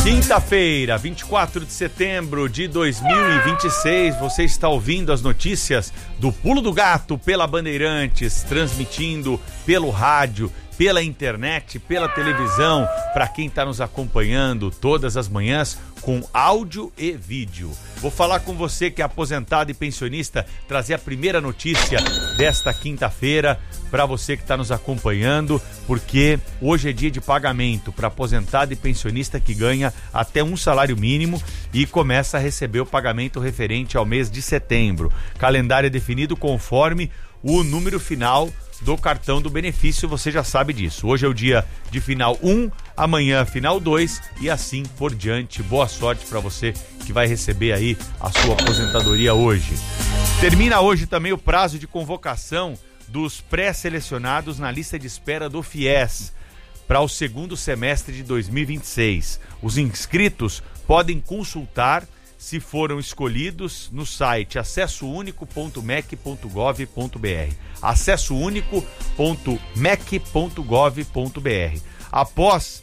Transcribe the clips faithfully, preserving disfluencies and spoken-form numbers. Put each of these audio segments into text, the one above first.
Quinta-feira, vinte e quatro de setembro de dois mil e vinte e seis, você está ouvindo as notícias do Pulo do Gato pela Bandeirantes, transmitindo pelo rádio, pela internet, pela televisão, para quem está nos acompanhando todas as manhãs com áudio e vídeo. Vou falar com você que é aposentado e pensionista, trazer a primeira notícia desta quinta-feira para você que está nos acompanhando, porque hoje é dia de pagamento para aposentado e pensionista que ganha até um salário mínimo e começa a receber o pagamento referente ao mês de setembro. Calendário é definido conforme o número final do cartão do benefício, você já sabe disso. Hoje é o dia de final um, amanhã final dois e assim por diante. Boa sorte para você que vai receber aí a sua aposentadoria hoje. Termina hoje também o prazo de convocação dos pré-selecionados na lista de espera do FIES para o segundo semestre de dois mil e vinte e seis. Os inscritos podem consultar se foram escolhidos no site acesso único ponto m e c ponto gov ponto b r. acesso único ponto m e c ponto gov ponto b r. Após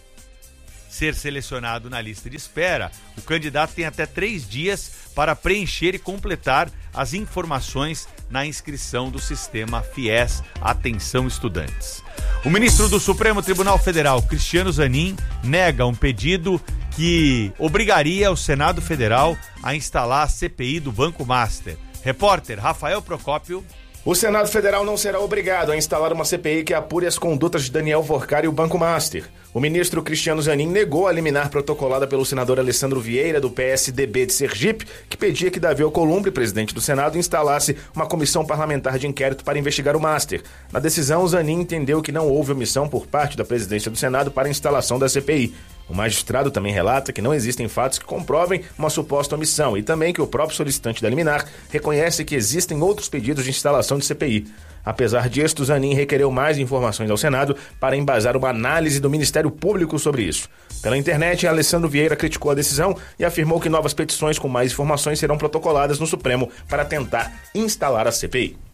ser selecionado na lista de espera, o candidato tem até três dias para preencher e completar as informações na inscrição do sistema FIES. Atenção, estudantes. O ministro do Supremo Tribunal Federal, Cristiano Zanin, nega um pedido que obrigaria o Senado Federal a instalar a C P I do Banco Master. Repórter Rafael Procópio. O Senado Federal não será obrigado a instalar uma C P I que apure as condutas de Daniel Vorcar e o Banco Master. O ministro Cristiano Zanin negou a liminar protocolada pelo senador Alessandro Vieira, do P S D B de Sergipe, que pedia que Davi Alcolumbre, presidente do Senado, instalasse uma comissão parlamentar de inquérito para investigar o Master. Na decisão, Zanin entendeu que não houve omissão por parte da presidência do Senado para a instalação da C P I. O magistrado também relata que não existem fatos que comprovem uma suposta omissão e também que o próprio solicitante da liminar reconhece que existem outros pedidos de instalação de C P I. Apesar disto, Zanin requereu mais informações ao Senado para embasar uma análise do Ministério Público sobre isso. Pela internet, Alessandro Vieira criticou a decisão e afirmou que novas petições com mais informações serão protocoladas no Supremo para tentar instalar a C P I.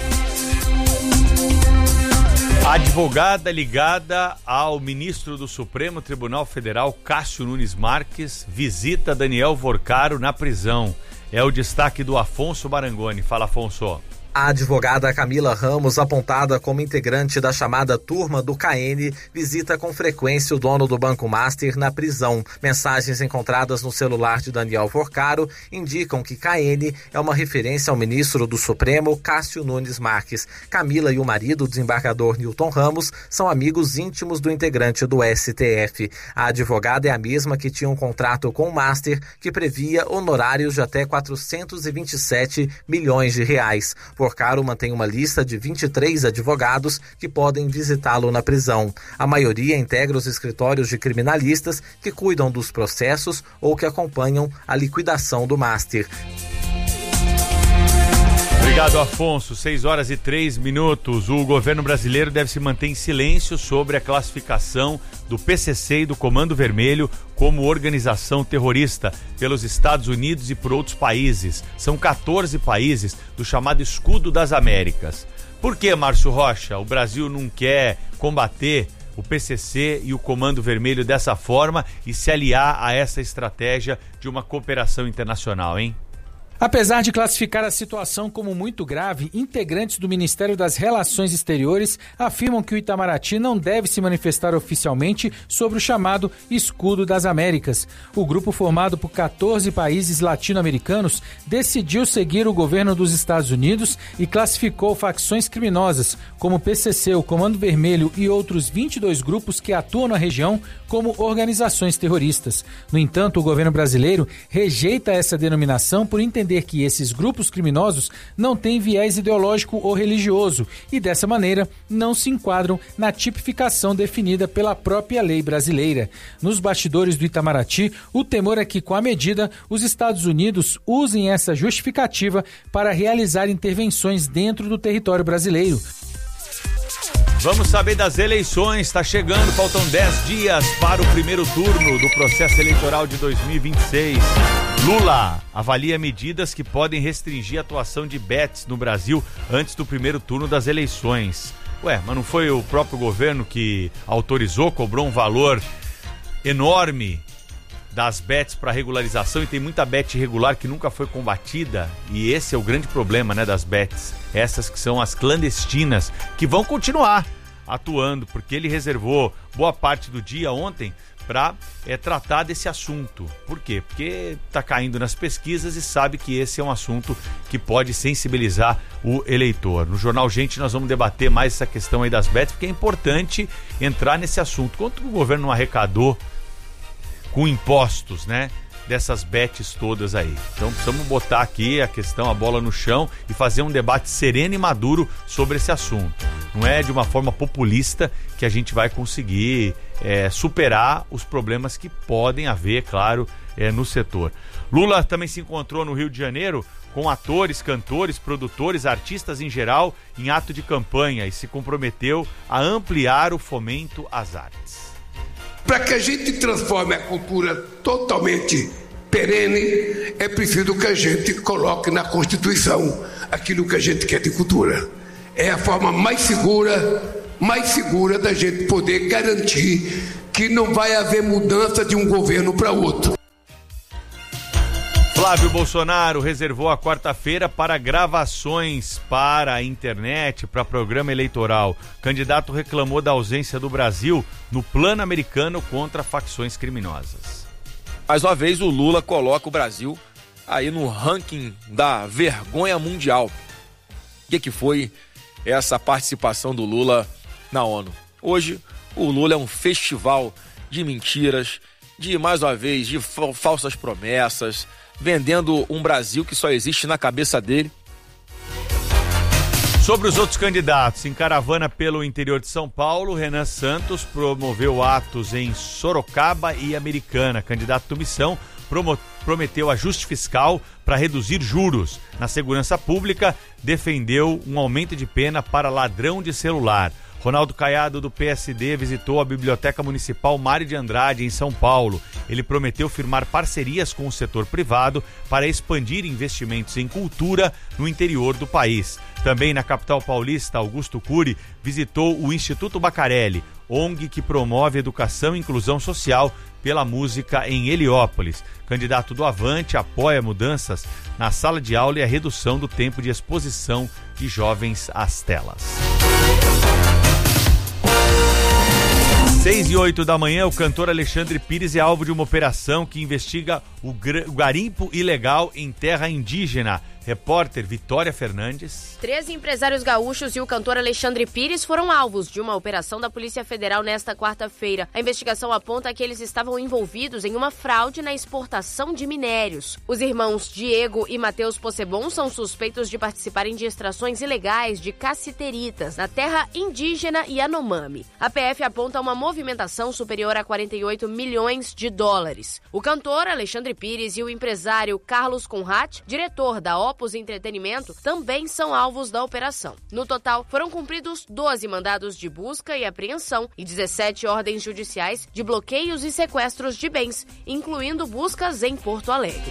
A advogada ligada ao ministro do Supremo Tribunal Federal, Cássio Nunes Marques, visita Daniel Vorcaro na prisão. É o destaque do Afonso Marangoni. Fala, Afonso. A advogada Camila Ramos, apontada como integrante da chamada Turma do K N, visita com frequência o dono do Banco Master na prisão. Mensagens encontradas no celular de Daniel Vorcaro indicam que K N é uma referência ao ministro do Supremo, Cássio Nunes Marques. Camila e o marido, o desembargador Newton Ramos, são amigos íntimos do integrante do S T F. A advogada é a mesma que tinha um contrato com o Master que previa honorários de até quatrocentos e vinte e sete milhões de reais. Vorcaro mantém uma lista de vinte e três advogados que podem visitá-lo na prisão. A maioria integra os escritórios de criminalistas que cuidam dos processos ou que acompanham a liquidação do Master. Obrigado, Afonso. seis horas e três minutos. O governo brasileiro deve se manter em silêncio sobre a classificação do P C C e do Comando Vermelho como organização terrorista pelos Estados Unidos e por outros países. São quatorze países do chamado Escudo das Américas. Por que, Márcio Rocha, o Brasil não quer combater o P C C e o Comando Vermelho dessa forma e se aliar a essa estratégia de uma cooperação internacional, hein? Apesar de classificar a situação como muito grave, integrantes do Ministério das Relações Exteriores afirmam que o Itamaraty não deve se manifestar oficialmente sobre o chamado Escudo das Américas. O grupo, formado por quatorze países latino-americanos, decidiu seguir o governo dos Estados Unidos e classificou facções criminosas, como o P C C, o Comando Vermelho e outros vinte e dois grupos que atuam na região, como organizações terroristas. No entanto, o governo brasileiro rejeita essa denominação por entender que esses grupos criminosos não têm viés ideológico ou religioso e, dessa maneira, não se enquadram na tipificação definida pela própria lei brasileira. Nos bastidores do Itamaraty, o temor é que, com a medida, os Estados Unidos usem essa justificativa para realizar intervenções dentro do território brasileiro. Vamos saber das eleições, está chegando, faltam dez dias para o primeiro turno do processo eleitoral de dois mil e vinte e seis. Lula avalia medidas que podem restringir a atuação de bets no Brasil antes do primeiro turno das eleições. Ué, mas não foi o próprio governo que autorizou, cobrou um valor enorme das bets para regularização, e tem muita bet irregular que nunca foi combatida, e esse é o grande problema, né, das bets, essas que são as clandestinas, que vão continuar atuando, porque ele reservou boa parte do dia ontem para é, tratar desse assunto. Por quê? Porque está caindo nas pesquisas e sabe que esse é um assunto que pode sensibilizar o eleitor. No Jornal Gente nós vamos debater mais essa questão aí das bets, porque é importante entrar nesse assunto. Quanto o governo não arrecadou com impostos, né, dessas bets todas aí? Então precisamos botar aqui a questão, a bola no chão, e fazer um debate sereno e maduro sobre esse assunto. Não é de uma forma populista que a gente vai conseguir é, superar os problemas que podem haver, claro, é, no setor. Lula também se encontrou no Rio de Janeiro com atores, cantores, produtores, artistas em geral, em ato de campanha, e se comprometeu a ampliar o fomento às artes. Para que a gente transforme a cultura totalmente perene, é preciso que a gente coloque na Constituição aquilo que a gente quer de cultura. É a forma mais segura, mais segura da gente poder garantir que não vai haver mudança de um governo para outro. Flávio Bolsonaro reservou a quarta-feira para gravações para a internet, para programa eleitoral. O candidato reclamou da ausência do Brasil no plano americano contra facções criminosas. Mais uma vez o Lula coloca o Brasil aí no ranking da vergonha mundial. O que que foi essa participação do Lula na ONU? Hoje o Lula é um festival de mentiras, de mais uma vez de fa- falsas promessas, vendendo um Brasil que só existe na cabeça dele. Sobre os outros candidatos, em caravana pelo interior de São Paulo, Renan Santos promoveu atos em Sorocaba e Americana. Candidato do Missão promo- prometeu ajuste fiscal para reduzir juros. Na segurança pública, defendeu um aumento de pena para ladrão de celular. Ronaldo Caiado, do P S D, visitou a Biblioteca Municipal Mário de Andrade, em São Paulo. Ele prometeu firmar parcerias com o setor privado para expandir investimentos em cultura no interior do país. Também na capital paulista, Augusto Cury visitou o Instituto Bacarelli, O N G que promove educação e inclusão social pela música em Heliópolis. Candidato do Avante apoia mudanças na sala de aula e a redução do tempo de exposição de jovens às telas. Seis e oito da manhã, o cantor Alexandre Pires é alvo de uma operação que investiga o garimpo ilegal em terra indígena. Repórter Vitória Fernandes. Treze empresários gaúchos e o cantor Alexandre Pires foram alvos de uma operação da Polícia Federal nesta quarta-feira. A investigação aponta que eles estavam envolvidos em uma fraude na exportação de minérios. Os irmãos Diego e Matheus Possebon são suspeitos de participarem de extrações ilegais de cassiteritas na terra indígena Yanomami. A P F aponta uma movimentação superior a quarenta e oito milhões de dólares. O cantor Alexandre Pires e o empresário Carlos Conrad, diretor da Opus Entretenimento, também são alvos da operação. No total, foram cumpridos doze mandados de busca e apreensão e dezessete ordens judiciais de bloqueios e sequestros de bens, incluindo buscas em Porto Alegre.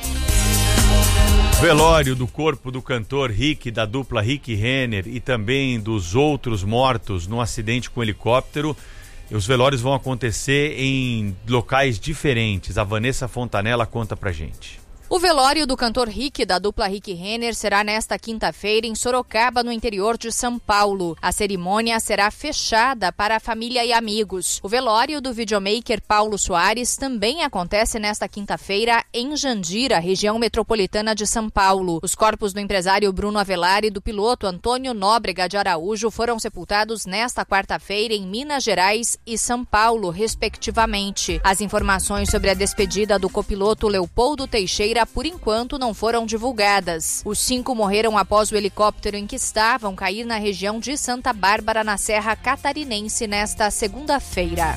Velório do corpo do cantor Rick, da dupla Rick Renner, e também dos outros mortos no acidente com helicóptero. Os velórios vão acontecer em locais diferentes. A Vanessa Fontanella conta pra gente. O velório do cantor Rick, da dupla Rick Renner, será nesta quinta-feira em Sorocaba, no interior de São Paulo. A cerimônia será fechada para a família e amigos. O velório do videomaker Paulo Soares também acontece nesta quinta-feira em Jandira, região metropolitana de São Paulo. Os corpos do empresário Bruno Avelar e do piloto Antônio Nóbrega de Araújo foram sepultados nesta quarta-feira em Minas Gerais e São Paulo, respectivamente. As informações sobre a despedida do copiloto Leopoldo Teixeira por enquanto não foram divulgadas. Os cinco morreram após o helicóptero em que estavam cair na região de Santa Bárbara, na Serra Catarinense, nesta segunda-feira.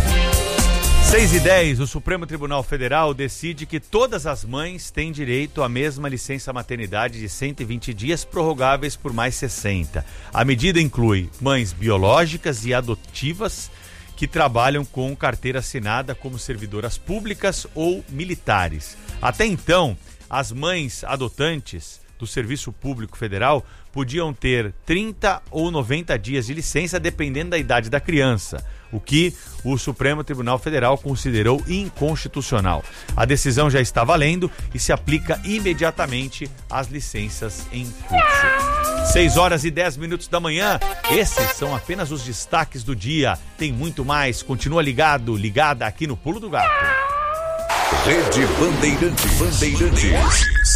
seis e dez, o Supremo Tribunal Federal decide que todas as mães têm direito à mesma licença maternidade de cento e vinte dias, prorrogáveis por mais sessenta. A medida inclui mães biológicas e adotivas que trabalham com carteira assinada como servidoras públicas ou militares. Até então, as mães adotantes do Serviço Público Federal podiam ter trinta ou noventa dias de licença, dependendo da idade da criança, o que o Supremo Tribunal Federal considerou inconstitucional. A decisão já está valendo e se aplica imediatamente às licenças em curso. seis horas e dez minutos da manhã, esses são apenas os destaques do dia. Tem muito mais, continua ligado, ligada aqui no Pulo do Gato. Rede Bandeirantes. Bandeirantes.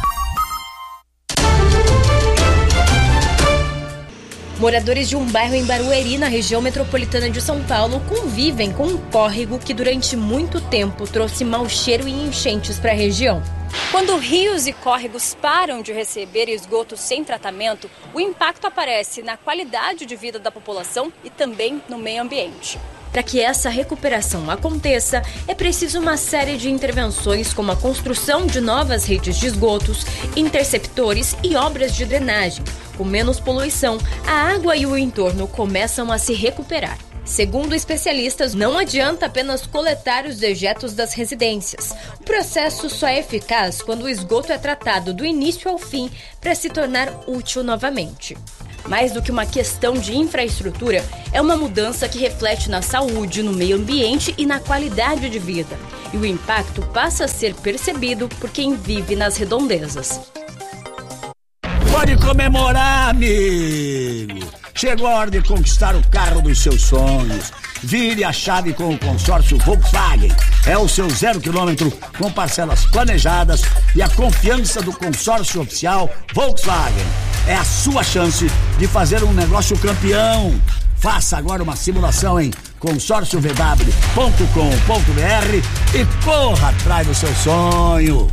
Moradores de um bairro em Barueri, na região metropolitana de São Paulo, convivem com um córrego que durante muito tempo trouxe mau cheiro e enchentes para a região. Quando rios e córregos param de receber esgoto sem tratamento, o impacto aparece na qualidade de vida da população e também no meio ambiente. Para que essa recuperação aconteça, é preciso uma série de intervenções, como a construção de novas redes de esgotos, interceptores e obras de drenagem. Com menos poluição, a água e o entorno começam a se recuperar. Segundo especialistas, não adianta apenas coletar os dejetos das residências. O processo só é eficaz quando o esgoto é tratado do início ao fim para se tornar útil novamente. Mais do que uma questão de infraestrutura, é uma mudança que reflete na saúde, no meio ambiente e na qualidade de vida. E o impacto passa a ser percebido por quem vive nas redondezas. Pode comemorar, amigo! Chegou a hora de conquistar o carro dos seus sonhos. Vire a chave com o consórcio Volkswagen. É o seu zero quilômetro com parcelas planejadas e a confiança do consórcio oficial Volkswagen. É a sua chance de fazer um negócio campeão. Faça agora uma simulação em consórcio v w ponto com ponto b r e corra atrás do seu sonho.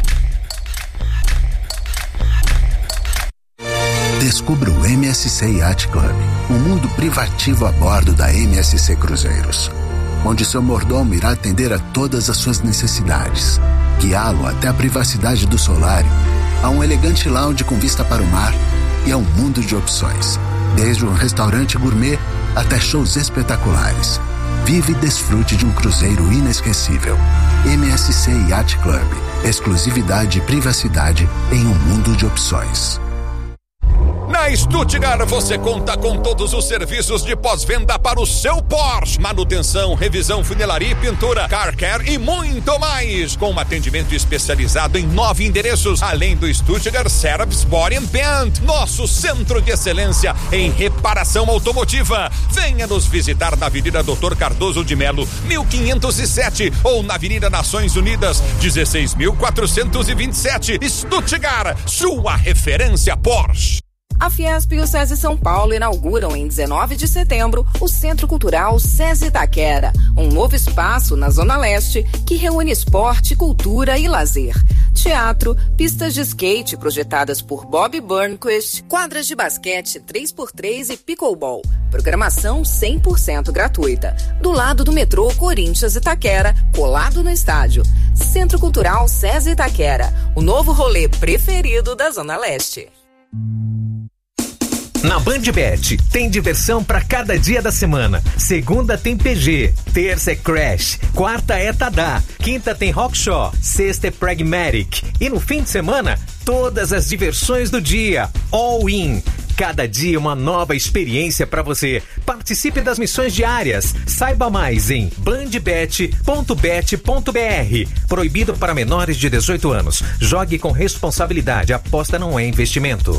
Descubra o M S C Yacht Club, um mundo privativo a bordo da M S C Cruzeiros, onde seu mordomo irá atender a todas as suas necessidades, guiá-lo até a privacidade do solário, a um elegante lounge com vista para o mar e a um mundo de opções, desde um restaurante gourmet até shows espetaculares. Vive e desfrute de um cruzeiro inesquecível. M S C Yacht Club, exclusividade e privacidade em um mundo de opções. Na Stuttgart você conta com todos os serviços de pós-venda para o seu Porsche. Manutenção, revisão, funilaria e pintura, car care e muito mais. Com um atendimento especializado em nove endereços, além do Stuttgart Service Body and Paint, nosso centro de excelência em reparação automotiva. Venha nos visitar na Avenida doutor Cardoso de Melo, mil quinhentos e sete, ou na Avenida Nações Unidas, dezesseis mil quatrocentos e vinte e sete. Stuttgart, sua referência Porsche. A Fiesp e o SESI São Paulo inauguram em dezenove de setembro o Centro Cultural SESI Itaquera, um novo espaço na Zona Leste que reúne esporte, cultura e lazer. Teatro, pistas de skate projetadas por Bob Burnquist, quadras de basquete três por três e pickleball. Programação cem por cento gratuita. Do lado do metrô Corinthians Itaquera, colado no estádio. Centro Cultural SESI Itaquera, o novo rolê preferido da Zona Leste. Na BandBet, tem diversão para cada dia da semana. Segunda tem P G, terça é Crash, quarta é Tadá, quinta tem Rockshaw, sexta é Pragmatic. E no fim de semana, todas as diversões do dia. All in. Cada dia uma nova experiência para você. Participe das missões diárias. Saiba mais em bandbet ponto bet ponto b r. Proibido para menores de dezoito anos. Jogue com responsabilidade. Aposta não é investimento.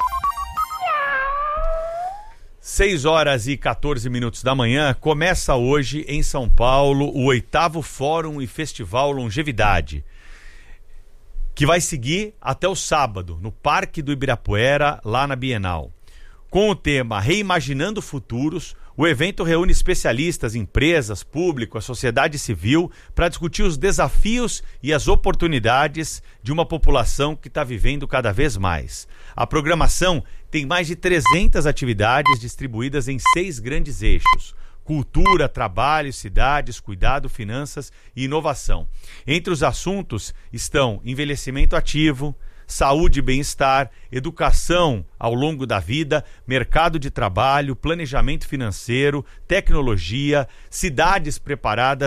seis horas e quatorze minutos da manhã, começa hoje em São Paulo o oitavo Fórum e Festival Longevidade, que vai seguir até o sábado, no Parque do Ibirapuera, lá na Bienal. Com o tema Reimaginando Futuros, o evento reúne especialistas, empresas, público, a sociedade civil para discutir os desafios e as oportunidades de uma população que está vivendo cada vez mais. A programação tem mais de trezentas atividades distribuídas em seis grandes eixos: cultura, trabalho, cidades, cuidado, finanças e inovação. Entre os assuntos estão envelhecimento ativo, saúde e bem-estar, educação ao longo da vida, mercado de trabalho, planejamento financeiro, tecnologia, cidades preparadas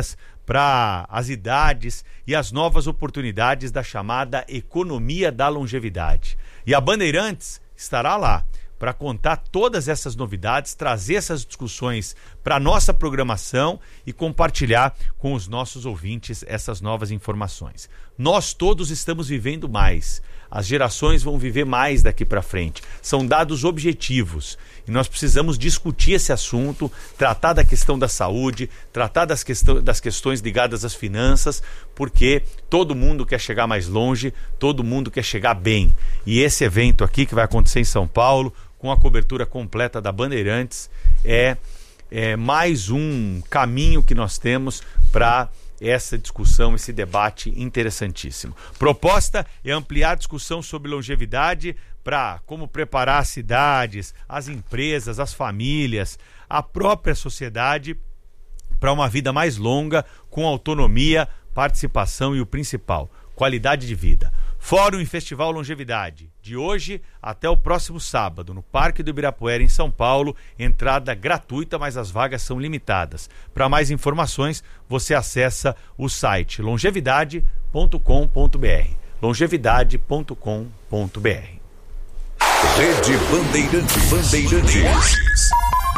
para as idades e as novas oportunidades da chamada economia da longevidade. E a Bandeirantes estará lá para contar todas essas novidades, trazer essas discussões para a nossa programação e compartilhar com os nossos ouvintes essas novas informações. Nós todos estamos vivendo mais, as gerações vão viver mais daqui para frente. São dados objetivos e nós precisamos discutir esse assunto, tratar da questão da saúde, tratar das, questão, das questões ligadas às finanças, porque todo mundo quer chegar mais longe, todo mundo quer chegar bem. E esse evento aqui que vai acontecer em São Paulo, com a cobertura completa da Bandeirantes, é, é mais um caminho que nós temos para essa discussão, esse debate interessantíssimo. Proposta é ampliar a discussão sobre longevidade para como preparar as cidades, as empresas, as famílias, a própria sociedade para uma vida mais longa, com autonomia, participação e o principal, qualidade de vida. Fórum e Festival Longevidade, de hoje até o próximo sábado, no Parque do Ibirapuera, em São Paulo. Entrada gratuita, mas as vagas são limitadas. Para mais informações, você acessa o site longevidade ponto com ponto br. longevidade ponto com ponto br. Rede Bandeirantes. Bandeirantes.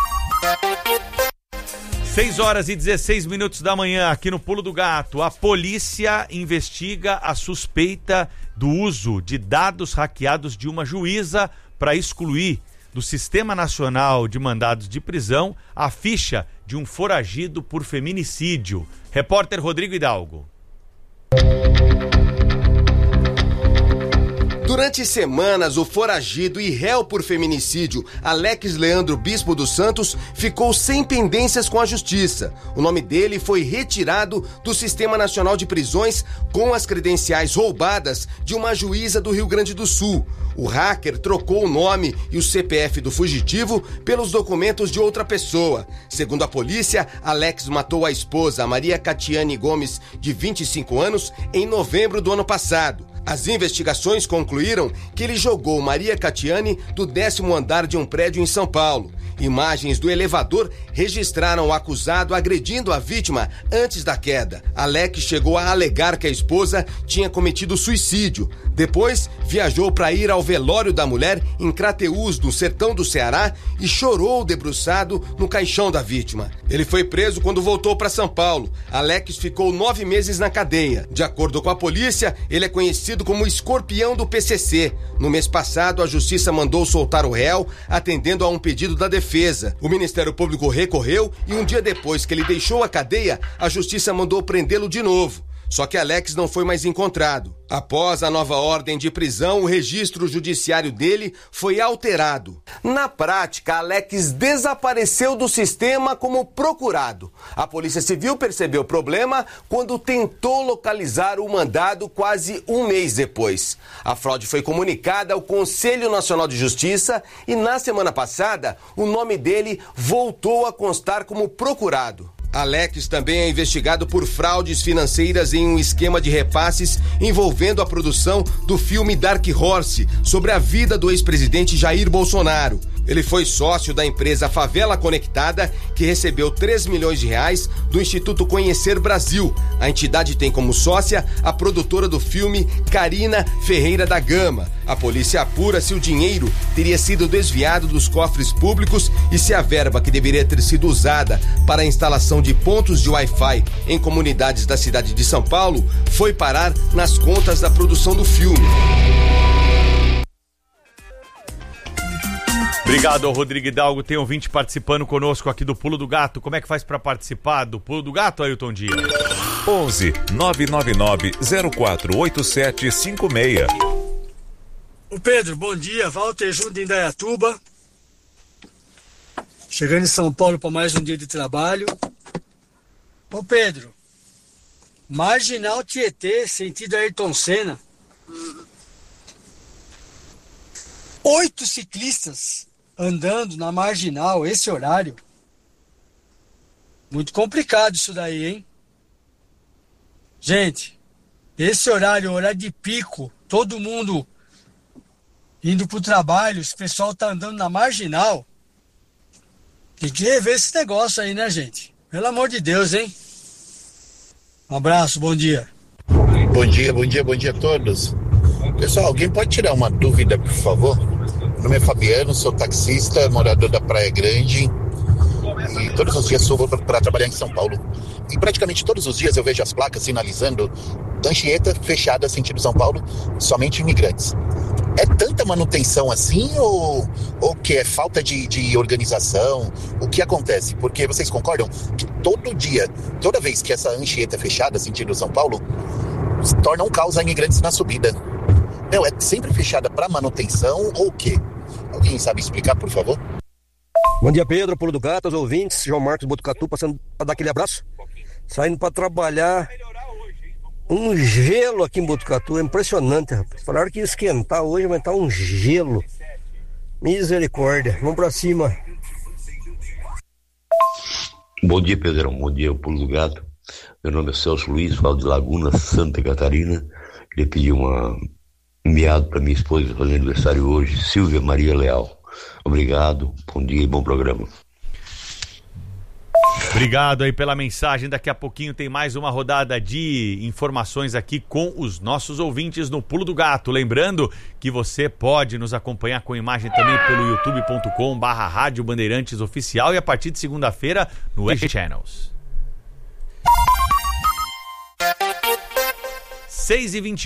seis horas e dezesseis minutos da manhã, aqui no Pulo do Gato. A polícia investiga a suspeita do uso de dados hackeados de uma juíza para excluir do Sistema Nacional de Mandados de Prisão a ficha de um foragido por feminicídio. Repórter Rodrigo Hidalgo. Durante semanas, o foragido e réu por feminicídio Alex Leandro Bispo dos Santos ficou sem pendências com a justiça. O nome dele foi retirado do Sistema Nacional de Prisões com as credenciais roubadas de uma juíza do Rio Grande do Sul. O hacker trocou o nome e o C P F do fugitivo pelos documentos de outra pessoa. Segundo a polícia, Alex matou a esposa, Maria Catiane Gomes, de vinte e cinco anos, em novembro do ano passado. As investigações concluíram que ele jogou Maria Catiane do décimo andar de um prédio em São Paulo. Imagens do elevador registraram o acusado agredindo a vítima antes da queda. Alex chegou a alegar que a esposa tinha cometido suicídio. Depois, viajou para ir ao velório da mulher em Crateús, no sertão do Ceará, e chorou debruçado no caixão da vítima. Ele foi preso quando voltou para São Paulo. Alex ficou nove meses na cadeia. De acordo com a polícia, ele é conhecido como escorpião do P C C. No mês passado, a justiça mandou soltar o réu, atendendo a um pedido da defesa. O Ministério Público recorreu e um dia depois que ele deixou a cadeia, a justiça mandou prendê-lo de novo. Só que Alex não foi mais encontrado. Após a nova ordem de prisão, o registro judiciário dele foi alterado. Na prática, Alex desapareceu do sistema como procurado. A Polícia Civil percebeu o problema quando tentou localizar o mandado quase um mês depois. A fraude foi comunicada ao Conselho Nacional de Justiça e, na semana passada, o nome dele voltou a constar como procurado. Alex também é investigado por fraudes financeiras em um esquema de repasses envolvendo a produção do filme Dark Horse, sobre a vida do ex-presidente Jair Bolsonaro. Ele foi sócio da empresa Favela Conectada, que recebeu três milhões de reais do Instituto Conhecer Brasil. A entidade tem como sócia a produtora do filme, Karina Ferreira da Gama. A polícia apura se o dinheiro teria sido desviado dos cofres públicos e se a verba que deveria ter sido usada para a instalação de pontos de Wi-Fi em comunidades da cidade de São Paulo foi parar nas contas da produção do filme. Obrigado ao Rodrigo Hidalgo. Tem ouvinte participando conosco aqui do Pulo do Gato. Como é que faz para participar do Pulo do Gato, Ailton Dias? onze nove nove nove zero quatro oito sete cinco seis. Ô Pedro, bom dia. Walter Júnior de Indaiatuba. Chegando em São Paulo para mais um dia de trabalho. Ô Pedro, Marginal Tietê, sentido Ayrton Senna. Oito ciclistas andando na Marginal, esse horário. Muito complicado isso daí, hein? Gente, esse horário, horário de pico, todo mundo indo pro trabalho, esse pessoal tá andando na Marginal. Tem que rever esse negócio aí, né, gente? Pelo amor de Deus, hein? Um abraço, bom dia. Bom dia, bom dia, bom dia a todos. Pessoal, alguém pode tirar uma dúvida, por favor? Meu nome é Fabiano, sou taxista, morador da Praia Grande e todos os dias subo para trabalhar em São Paulo. E praticamente todos os dias eu vejo as placas sinalizando Anchieta fechada sentido São Paulo, somente imigrantes. É tanta manutenção assim ou, ou que é falta de, de organização? O que acontece? Porque vocês concordam que todo dia, toda vez que essa Anchieta é fechada sentido São Paulo, se torna um caos a imigrantes na subida. Meu, é sempre fechada para manutenção ou o quê? Alguém sabe explicar, por favor? Bom dia, Pedro, Pulo do Gato, os ouvintes, João Marcos Botucatu, passando para dar aquele abraço. Saindo para trabalhar, um gelo aqui em Botucatu, é impressionante, rapaz. Falaram que ia esquentar hoje, mas tá um gelo. Misericórdia, vamos para cima. Bom dia, Pedrão, bom dia, Pulo do Gato. Meu nome é Celso Luiz, falo de Laguna, Santa Catarina. Queria pedir uma enviado para minha esposa fazer aniversário hoje, Silvia Maria Leal. Obrigado, bom dia e bom programa. Obrigado aí pela mensagem. Daqui a pouquinho tem mais uma rodada de informações aqui com os nossos ouvintes no Pulo do Gato. Lembrando que você pode nos acompanhar com imagem também pelo youtube ponto com barra Rádio Bandeirantes Oficial e a partir de segunda-feira no E G Channels. seis e vinte